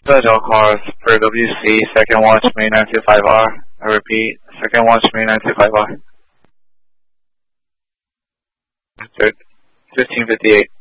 Dispatch all cars for WC, second watch, main 925R. I repeat, second watch, main 925R. 1558.